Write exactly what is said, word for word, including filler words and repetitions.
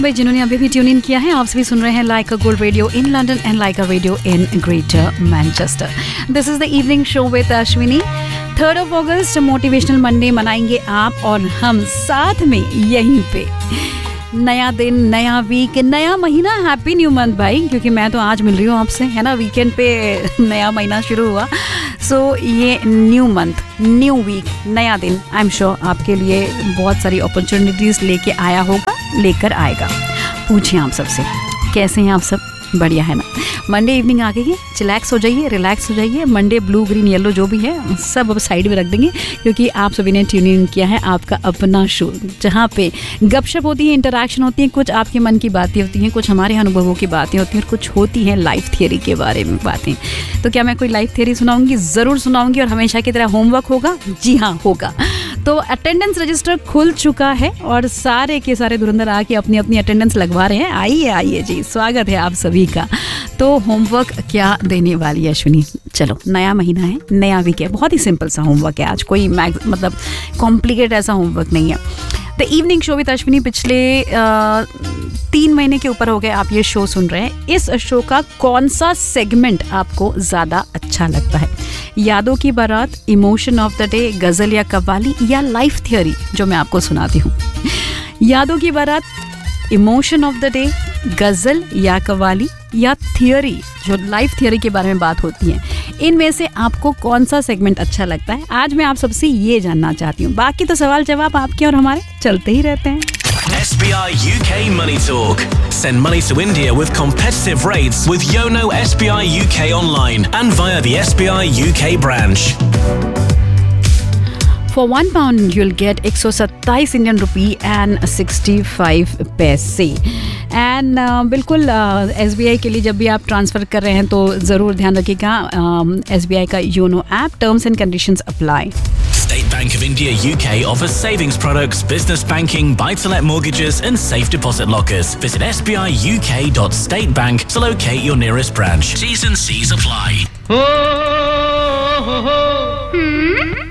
भाई जिन्होंने अभी भी ट्यून इन किया है, आप सभी सुन रहे हैं like a gold radio in London and like a radio in greater Manchester. This is the evening show with Ashwini. Third of August motivational Monday मनाएंगे आप और हम साथ में यहीं पे। नया दिन, नया वीक, नया महीना, हैप्पी न्यू मंथ भाई, क्योंकि मैं तो आज मिल रही हूँ आपसे, है ना। वीकेंड पे नया महीना शुरू हुआ, सो so, ये न्यू मंथ, न्यू वीक, नया दिन, आई एम श्योर आपके लिए बहुत सारी अपॉर्चुनिटीज़ लेके आया होगा, लेकर आएगा। पूछिए आप सबसे, कैसे हैं आप सब? बढ़िया है ना। मंडे इवनिंग आ गई है, चिलैक्स हो जाइए, रिलैक्स हो जाइए। मंडे ब्लू ग्रीन येलो जो भी है सब अब साइड में रख देंगे, क्योंकि आप सभी ने ट्यून इन किया है आपका अपना शो, जहाँ पे गपशप होती है, इंटरेक्शन होती है, कुछ आपके मन की बातें होती हैं, कुछ हमारे अनुभवों की बातें होती हैं और कुछ होती हैं लाइफ थियरी के बारे में बातें। तो क्या मैं कोई लाइफ थियरी सुनाऊंगी? ज़रूर सुनाऊंगी, और हमेशा की तरह होमवर्क होगा। जी हाँ, होगा। तो अटेंडेंस रजिस्टर खुल चुका है और सारे के सारे धुरंधर आके अपनी अपनी अटेंडेंस लगवा रहे हैं। आइए आइए जी, स्वागत है आप सभी का। तो होमवर्क क्या देने वाली है अश्विनी? चलो, नया महीना है, नया वीक है, बहुत ही सिंपल सा होमवर्क है आज, कोई मैग मतलब कॉम्प्लिकेट ऐसा होमवर्क नहीं है। The evening show with Ashwini पिछले आ, तीन महीने के ऊपर हो गए आप ये शो सुन रहे हैं। इस शो का कौन सा सेगमेंट आपको ज़्यादा अच्छा लगता है? यादों की बारात, इमोशन ऑफ द डे, गज़ल या कव्वाली, या लाइफ थियरी जो मैं आपको सुनाती हूँ? यादों की बारात, इमोशन ऑफ द डे, गज़ल या कव्वाली, या थियरी जो लाइफ थियरी के बारे में बात होती है, इनमें से आपको कौन सा सेगमेंट अच्छा लगता है? आज मैं आप सबसे ये जानना चाहती हूँ। बाकी तो सवाल जवाब आपके और हमारे चलते ही रहते हैं। S B I U K Money Talk. Send money to India with competitive rates with Yono S B I U K online and via the S B I U K branch. For one pound, you'll get एक सौ सत्ताईस Indian rupee and sixty five पैसे। And uh, बिल्कुल S B I के लिए जब भी आप ट्रांसफ़र कर रहे हैं तो ज़रूर ध्यान रखिएगा एस बी आई का YONO app, terms and conditions apply. State Bank of India U K offers savings products, business banking, buy-to-let mortgages and safe deposit lockers. Visit s b i u k dot state bank to locate your nearest branch. T's and C's apply. Oh, oh, oh, oh. Hmm?